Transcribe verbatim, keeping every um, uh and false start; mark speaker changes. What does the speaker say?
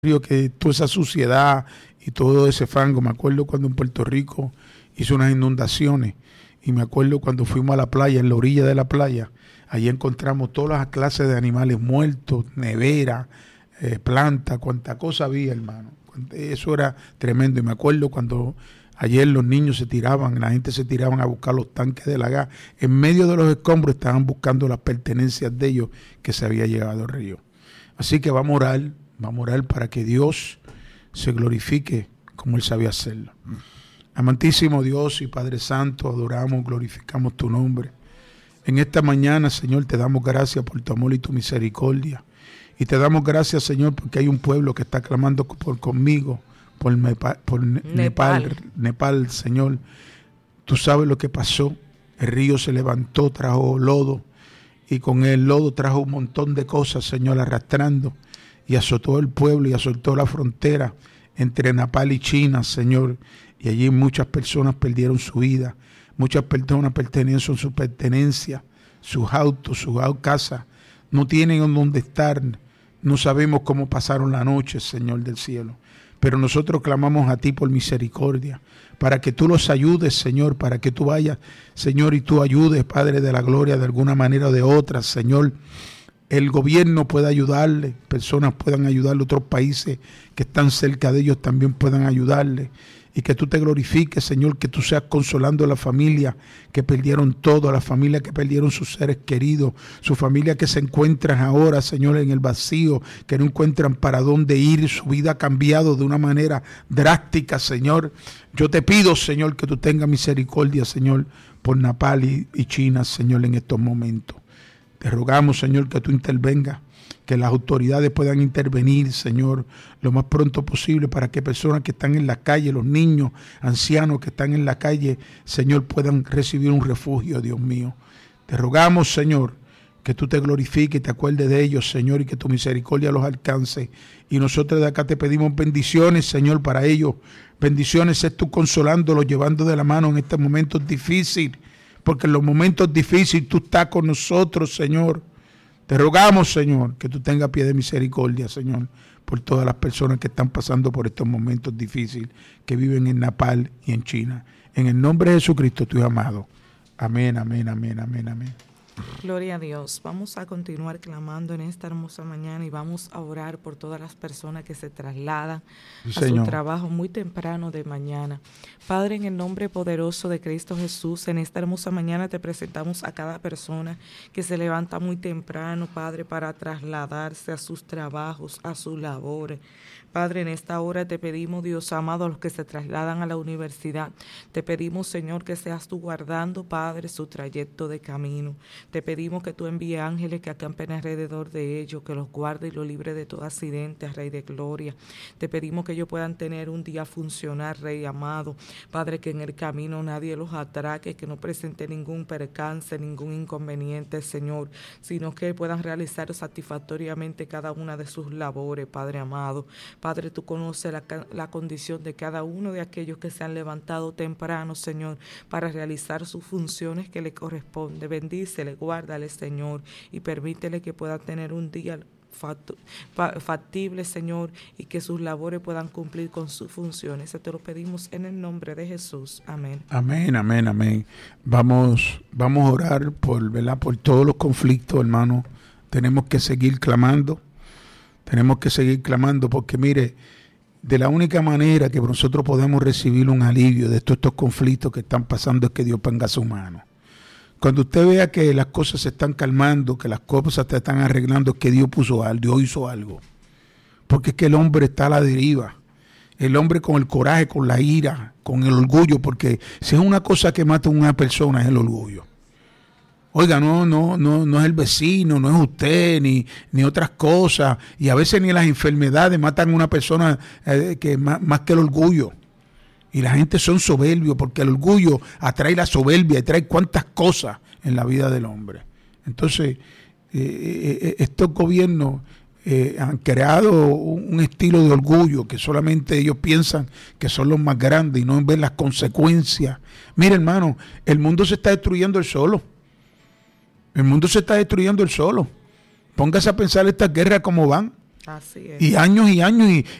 Speaker 1: que toda esa suciedad y todo ese fango. Me acuerdo cuando en Puerto Rico hizo unas inundaciones y me acuerdo cuando fuimos a la playa, en la orilla de la playa, allí encontramos todas las clases de animales muertos, nevera, eh, plantas, cuánta cosa había, hermano. Eso era tremendo. Y me acuerdo cuando ayer los niños se tiraban, la gente se tiraban a buscar los tanques de la gas. En medio de los escombros estaban buscando las pertenencias de ellos que se había llevado al río. Así que vamos a orar, vamos a orar para que Dios se glorifique como Él sabía hacerlo. Amantísimo Dios y Padre Santo, adoramos, glorificamos tu nombre. En esta mañana, Señor, te damos gracias por tu amor y tu misericordia. Y te damos gracias, Señor, porque hay un pueblo que está clamando por conmigo, por Nepal, por Nepal, Nepal, Nepal, Señor. Tú sabes lo que pasó. El río se levantó, trajo lodo, y con el lodo trajo un montón de cosas, Señor, arrastrando, y azotó el pueblo y azotó la frontera entre Nepal y China, Señor. Y allí muchas personas perdieron su vida, muchas personas perdieron sus pertenencias, sus autos, sus casas, no tienen dónde estar, no sabemos cómo pasaron la noche, Señor del cielo. Pero nosotros clamamos a ti por misericordia, para que tú los ayudes, Señor, para que tú vayas, Señor, y tú ayudes, Padre de la gloria, de alguna manera o de otra, Señor. El gobierno pueda ayudarle, personas puedan ayudarle, otros países que están cerca de ellos también puedan ayudarle. Y que tú te glorifiques, Señor, que tú seas consolando a la familia que perdieron todo, a la familia que perdieron sus seres queridos, su familia que se encuentran ahora, Señor, en el vacío, que no encuentran para dónde ir, su vida ha cambiado de una manera drástica, Señor. Yo te pido, Señor, que tú tengas misericordia, Señor, por Nepal y, y China, Señor, en estos momentos. Te rogamos, Señor, que tú intervengas, que las autoridades puedan intervenir, Señor, lo más pronto posible para que personas que están en la calle, los niños, ancianos que están en la calle, Señor, puedan recibir un refugio, Dios mío. Te rogamos, Señor, que tú te glorifiques y te acuerdes de ellos, Señor, y que tu misericordia los alcance. Y nosotros de acá te pedimos bendiciones, Señor, para ellos. Bendiciones es tú consolándolos, llevando de la mano en estos momentos difíciles, porque en los momentos difíciles tú estás con nosotros, Señor. Te rogamos, Señor, que tú tengas pie de misericordia, Señor, por todas las personas que están pasando por estos momentos difíciles, que viven en Nepal y en China. En el nombre de Jesucristo, tu amado. Amén, amén, amén, amén, amén.
Speaker 2: Gloria a Dios. Vamos a continuar clamando en esta hermosa mañana y vamos a orar por todas las personas que se trasladan sí, a Señor. Su trabajo muy temprano de mañana. Padre, en el nombre poderoso de Cristo Jesús, en esta hermosa mañana te presentamos a cada persona que se levanta muy temprano, Padre, para trasladarse a sus trabajos, a sus labores. Padre, en esta hora te pedimos, Dios amado, a los que se trasladan a la universidad, te pedimos, Señor, que seas tú guardando, Padre, su trayecto de camino. Te pedimos que tú envíes ángeles que acampen alrededor de ellos, que los guarde y los libre de todo accidente, Rey de gloria. Te pedimos que ellos puedan tener un día funcional, Rey amado. Padre, que en el camino nadie los atraque, que no presente ningún percance, ningún inconveniente, Señor, sino que puedan realizar satisfactoriamente cada una de sus labores, Padre amado. Padre, tú conoces la, la condición de cada uno de aquellos que se han levantado temprano, Señor, para realizar sus funciones que le corresponde. Bendícele, guárdale, Señor, y permítele que pueda tener un día factible, Señor, y que sus labores puedan cumplir con sus funciones. Eso te lo pedimos en el nombre de Jesús. Amén.
Speaker 1: Amén, amén, amén. Vamos, vamos a orar por, ¿verdad? Por todos los conflictos, hermano. Tenemos que seguir clamando. Tenemos que seguir clamando porque, mire, de la única manera que nosotros podemos recibir un alivio de todos estos conflictos que están pasando es que Dios ponga su mano. Cuando usted vea que las cosas se están calmando, que las cosas se están arreglando, es que Dios puso algo, Dios hizo algo. Porque es que el hombre está a la deriva. El hombre con el coraje, con la ira, con el orgullo, porque si es una cosa que mata a una persona es el orgullo. Oiga, no, no, no, no es el vecino, no es usted, ni, ni otras cosas. Y a veces ni las enfermedades matan a una persona eh, que más, más que el orgullo. Y la gente son soberbios porque el orgullo atrae la soberbia y trae cuantas cosas en la vida del hombre. Entonces, eh, eh, estos gobiernos eh, han creado un estilo de orgullo que solamente ellos piensan que son los más grandes y no ven las consecuencias. Mire, hermano, el mundo se está destruyendo él solo. El mundo se está destruyendo él solo. Póngase a pensar estas guerras cómo van.
Speaker 2: Así es.
Speaker 1: Y años y años, y,